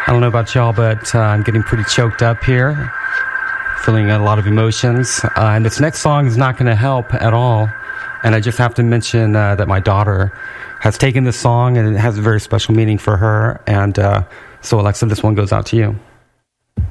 I don't know about y'all, but I'm getting pretty choked up here, feeling a lot of emotions. And this next song is not going to help at all. And I just have to mention that my daughter has taken this song, and it has a very special meaning for her. And so, Alexa, this one goes out to you.